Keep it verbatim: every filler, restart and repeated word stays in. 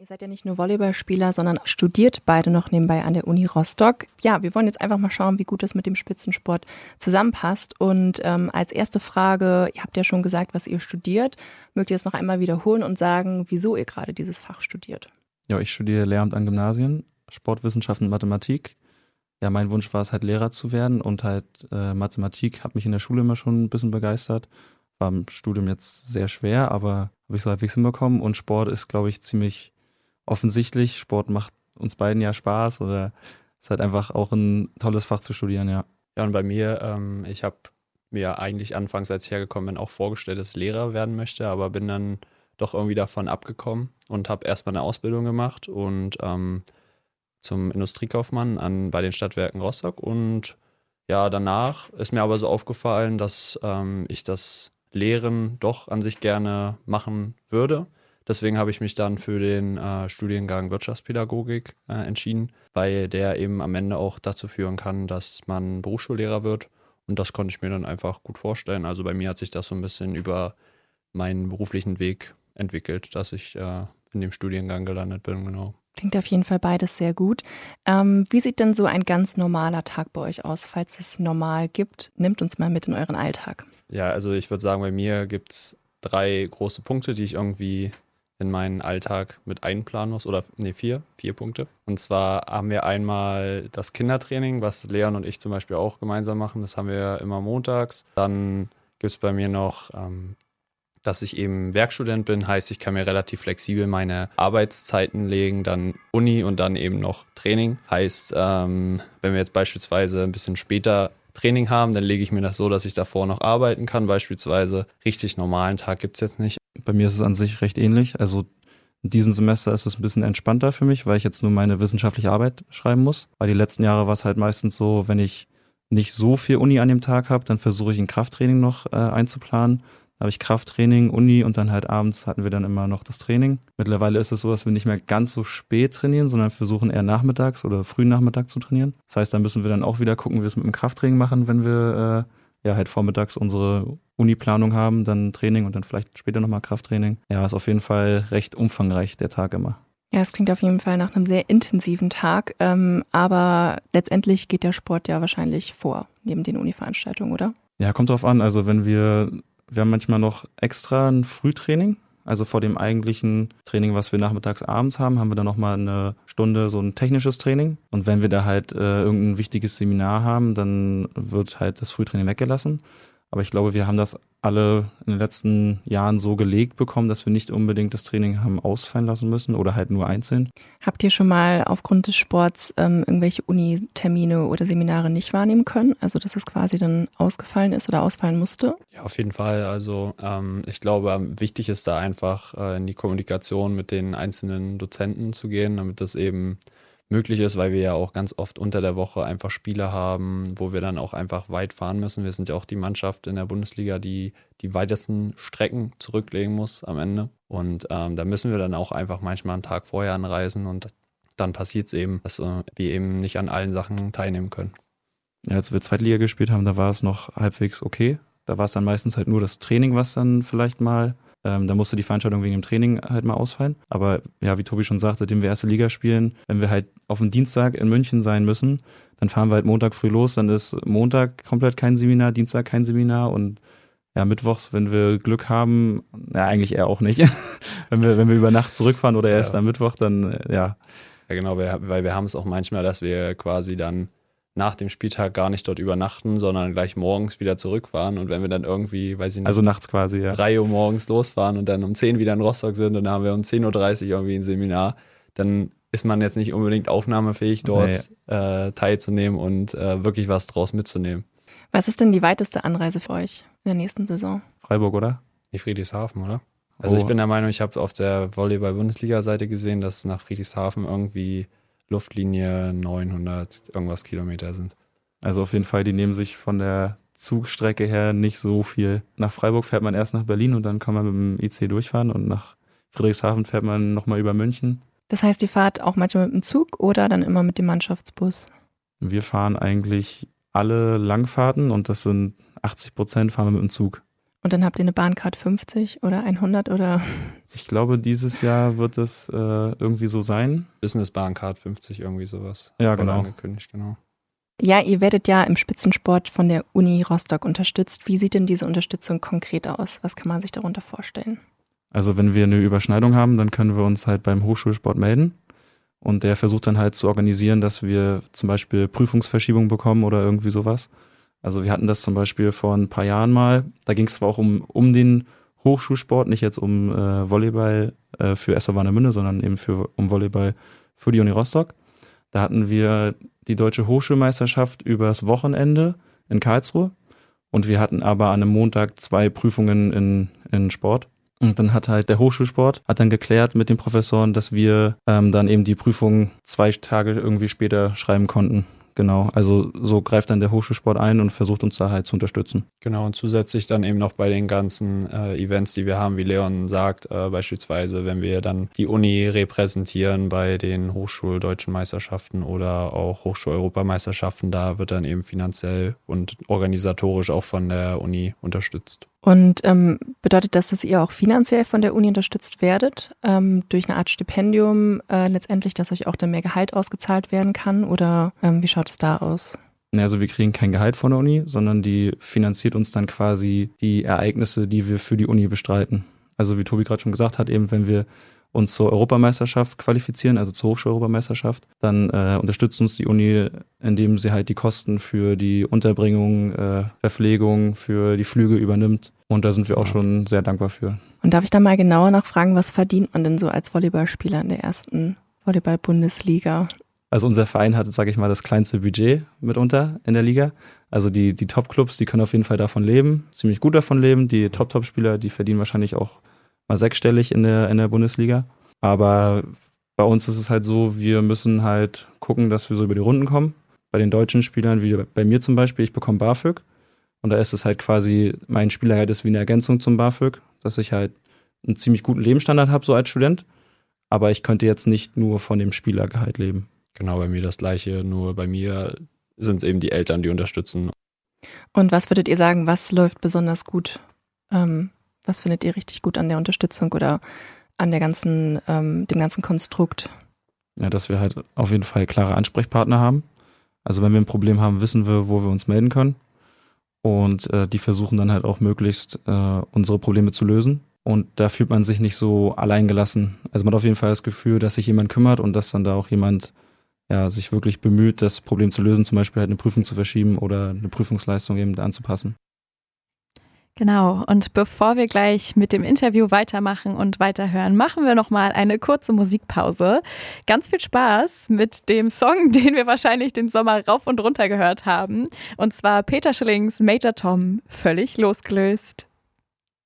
seid ja nicht nur Volleyballspieler, sondern studiert beide noch nebenbei an der Uni Rostock. Ja, wir wollen jetzt einfach mal schauen, wie gut das mit dem Spitzensport zusammenpasst. Und ähm, als erste Frage, ihr habt ja schon gesagt, was ihr studiert. Mögt ihr das noch einmal wiederholen und sagen, wieso ihr gerade dieses Fach studiert? Ja, ich studiere Lehramt an Gymnasien, Sportwissenschaften und Mathematik. Ja, mein Wunsch war es halt Lehrer zu werden und halt äh, Mathematik hat mich in der Schule immer schon ein bisschen begeistert. War im Studium jetzt sehr schwer, aber habe ich so halbwegs hinbekommen. Und Sport ist, glaube ich, ziemlich offensichtlich. Sport macht uns beiden ja Spaß oder ist halt einfach auch ein tolles Fach zu studieren, ja. Ja, und bei mir, ähm, ich habe mir eigentlich anfangs, als ich hergekommen bin, auch vorgestellt, dass ich Lehrer werden möchte, aber bin dann doch irgendwie davon abgekommen und habe erstmal eine Ausbildung gemacht und ähm, zum Industriekaufmann an, bei den Stadtwerken Rostock. Und ja, danach ist mir aber so aufgefallen, dass ähm, ich das Lehren doch an sich gerne machen würde. Deswegen habe ich mich dann für den äh, Studiengang Wirtschaftspädagogik äh, entschieden, weil der eben am Ende auch dazu führen kann, dass man Berufsschullehrer wird. Und das konnte ich mir dann einfach gut vorstellen. Also bei mir hat sich das so ein bisschen über meinen beruflichen Weg entwickelt, dass ich äh, in dem Studiengang gelandet bin, genau. Klingt auf jeden Fall beides sehr gut. Ähm, wie sieht denn so ein ganz normaler Tag bei euch aus, falls es normal gibt? Nehmt uns mal mit in euren Alltag. Ja, also ich würde sagen, bei mir gibt es drei große Punkte, die ich irgendwie in meinen Alltag mit einplanen muss. Oder nee, vier, vier Punkte. Und zwar haben wir einmal das Kindertraining, was Leon und ich zum Beispiel auch gemeinsam machen. Das haben wir immer montags. Dann gibt es bei mir noch ähm, dass ich eben Werkstudent bin, heißt, ich kann mir relativ flexibel meine Arbeitszeiten legen, dann Uni und dann eben noch Training. Heißt, ähm, wenn wir jetzt beispielsweise ein bisschen später Training haben, dann lege ich mir das so, dass ich davor noch arbeiten kann. Beispielsweise richtig normalen Tag gibt es jetzt nicht. Bei mir ist es an sich recht ähnlich. Also in diesem Semester ist es ein bisschen entspannter für mich, weil ich jetzt nur meine wissenschaftliche Arbeit schreiben muss. Weil die letzten Jahre war es halt meistens so, wenn ich nicht so viel Uni an dem Tag habe, dann versuche ich ein Krafttraining noch äh, einzuplanen. Da habe ich Krafttraining, Uni und dann halt abends hatten wir dann immer noch das Training. Mittlerweile ist es so, dass wir nicht mehr ganz so spät trainieren, sondern versuchen eher nachmittags oder frühen Nachmittag zu trainieren. Das heißt, da müssen wir dann auch wieder gucken, wie wir es mit dem Krafttraining machen, wenn wir äh, ja halt vormittags unsere Uni-Planung haben, dann Training und dann vielleicht später nochmal Krafttraining. Ja, ist auf jeden Fall recht umfangreich, der Tag immer. Ja, es klingt auf jeden Fall nach einem sehr intensiven Tag, ähm, aber letztendlich geht der Sport ja wahrscheinlich vor, neben den Uni-Veranstaltungen, oder? Ja, kommt drauf an. Also wenn wir Wir haben manchmal noch extra ein Frühtraining, also vor dem eigentlichen Training, was wir nachmittags abends haben, haben wir dann nochmal eine Stunde so ein technisches Training. Und wenn wir da halt äh, irgendein wichtiges Seminar haben, dann wird halt das Frühtraining weggelassen. Aber ich glaube, wir haben das alle in den letzten Jahren so gelegt bekommen, dass wir nicht unbedingt das Training haben ausfallen lassen müssen oder halt nur einzeln. Habt ihr schon mal aufgrund des Sports ähm, irgendwelche Uni-Termine oder Seminare nicht wahrnehmen können? Also dass es quasi dann ausgefallen ist oder ausfallen musste? Ja, auf jeden Fall. Also ähm, ich glaube, wichtig ist da einfach äh, in die Kommunikation mit den einzelnen Dozenten zu gehen, damit das eben möglich ist, weil wir ja auch ganz oft unter der Woche einfach Spiele haben, wo wir dann auch einfach weit fahren müssen. Wir sind ja auch die Mannschaft in der Bundesliga, die die weitesten Strecken zurücklegen muss am Ende. Und ähm, da müssen wir dann auch einfach manchmal einen Tag vorher anreisen und dann passiert es eben, dass äh, wir eben nicht an allen Sachen teilnehmen können. Ja, als wir Zweitliga gespielt haben, da war es noch halbwegs okay. Da war es dann meistens halt nur das Training, was dann vielleicht mal Ähm, da musste die Veranstaltung wegen dem Training halt mal ausfallen. Aber ja, wie Tobi schon sagt, seitdem wir erste Liga spielen, wenn wir halt auf den Dienstag in München sein müssen, dann fahren wir halt Montag früh los, dann ist Montag komplett kein Seminar, Dienstag kein Seminar und ja, mittwochs, wenn wir Glück haben, ja, eigentlich eher auch nicht. wenn wir, wenn wir über Nacht zurückfahren oder erst ja. am Mittwoch, dann ja. Ja, genau, weil wir haben es auch manchmal, dass wir quasi dann nach dem Spieltag gar nicht dort übernachten, sondern gleich morgens wieder zurückfahren. Und wenn wir dann irgendwie, weiß ich nicht, also nachts quasi, ja, drei Uhr morgens losfahren und dann um zehn wieder in Rostock sind und dann haben wir um zehn Uhr dreißig irgendwie ein Seminar, dann ist man jetzt nicht unbedingt aufnahmefähig, dort nee. äh, teilzunehmen und äh, wirklich was draus mitzunehmen. Was ist denn die weiteste Anreise für euch in der nächsten Saison? Freiburg, oder? Nee, Friedrichshafen, oder? Also oh. ich bin der Meinung, ich habe auf der Volleyball-Bundesliga-Seite gesehen, dass nach Friedrichshafen irgendwie Luftlinie neunhundert irgendwas Kilometer sind. Also auf jeden Fall, die nehmen sich von der Zugstrecke her nicht so viel. Nach Freiburg fährt man erst nach Berlin und dann kann man mit dem I C durchfahren und nach Friedrichshafen fährt man nochmal über München. Das heißt, ihr fahrt auch manchmal mit dem Zug oder dann immer mit dem Mannschaftsbus? Wir fahren eigentlich alle Langfahrten und das sind achtzig Prozent fahren wir mit dem Zug. Und dann habt ihr eine Bahncard fünfzig oder hundert oder? Ich glaube, dieses Jahr wird es äh, irgendwie so sein. Business Bahncard fünfzig, irgendwie sowas. Ja, Wurde genau. angekündigt, genau. Ja, ihr werdet ja im Spitzensport von der Uni Rostock unterstützt. Wie sieht denn diese Unterstützung konkret aus? Was kann man sich darunter vorstellen? Also wenn wir eine Überschneidung haben, dann können wir uns halt beim Hochschulsport melden. Und der versucht dann halt zu organisieren, dass wir zum Beispiel Prüfungsverschiebungen bekommen oder irgendwie sowas. Also wir hatten das zum Beispiel vor ein paar Jahren mal. Da ging es zwar auch um, um den Hochschulsport, nicht jetzt um äh, Volleyball äh, für S V Warnemünde, sondern eben für, um Volleyball für die Uni Rostock. Da hatten wir die Deutsche Hochschulmeisterschaft übers Wochenende in Karlsruhe. Und wir hatten aber an einem Montag zwei Prüfungen in, in Sport. Und dann hat halt der Hochschulsport hat dann geklärt mit den Professoren, dass wir ähm, dann eben die Prüfung zwei Tage irgendwie später schreiben konnten. Genau, also so greift dann der Hochschulsport ein und versucht uns da halt zu unterstützen. Genau, und zusätzlich dann eben noch bei den ganzen äh, Events, die wir haben, wie Leon sagt, äh, beispielsweise, wenn wir dann die Uni repräsentieren bei den Hochschuldeutschen Meisterschaften oder auch Hochschul-Europameisterschaften, da wird dann eben finanziell und organisatorisch auch von der Uni unterstützt. Und ähm, bedeutet das, dass ihr auch finanziell von der Uni unterstützt werdet, ähm, durch eine Art Stipendium äh, letztendlich, dass euch auch dann mehr Gehalt ausgezahlt werden kann? Oder ähm, wie schaut es da aus? Also wir kriegen kein Gehalt von der Uni, sondern die finanziert uns dann quasi die Ereignisse, die wir für die Uni bestreiten. Also wie Tobi gerade schon gesagt hat, eben wenn wir uns zur Europameisterschaft qualifizieren, also zur Hochschul-Europameisterschaft, dann äh, unterstützt uns die Uni, indem sie halt die Kosten für die Unterbringung, äh, Verpflegung, für die Flüge übernimmt. Und da sind wir auch ja. schon sehr dankbar für. Und darf ich da mal genauer nachfragen, was verdient man denn so als Volleyballspieler in der ersten Volleyball-Bundesliga? Also unser Verein hat, sage ich mal, das kleinste Budget mitunter in der Liga. Also die, die Top-Clubs, die können auf jeden Fall davon leben, ziemlich gut davon leben. Die Top-Top-Spieler, die verdienen wahrscheinlich auch mal sechsstellig in der, in der Bundesliga. Aber bei uns ist es halt so, wir müssen halt gucken, dass wir so über die Runden kommen. Bei den deutschen Spielern, wie bei mir zum Beispiel, ich bekomme BAföG. Und da ist es halt quasi, mein Spielergeld ist wie eine Ergänzung zum BAföG, dass ich halt einen ziemlich guten Lebensstandard habe, so als Student. Aber ich könnte jetzt nicht nur von dem Spielergehalt leben. Genau, bei mir das Gleiche, nur bei mir sind es eben die Eltern, die unterstützen. Und was würdet ihr sagen, was läuft besonders gut? Ähm, was findet ihr richtig gut an der Unterstützung oder an der ganzen, ähm, dem ganzen Konstrukt? Ja, dass wir halt auf jeden Fall klare Ansprechpartner haben. Also wenn wir ein Problem haben, wissen wir, wo wir uns melden können. Und äh, die versuchen dann halt auch möglichst äh, unsere Probleme zu lösen. Und da fühlt man sich nicht so alleingelassen. Also man hat auf jeden Fall das Gefühl, dass sich jemand kümmert und dass dann da auch jemand ja, sich wirklich bemüht, das Problem zu lösen, zum Beispiel halt eine Prüfung zu verschieben oder eine Prüfungsleistung eben anzupassen. Genau, und bevor wir gleich mit dem Interview weitermachen und weiterhören, machen wir nochmal eine kurze Musikpause. Ganz viel Spaß mit dem Song, den wir wahrscheinlich den Sommer rauf und runter gehört haben. Und zwar Peter Schillings Major Tom, völlig losgelöst.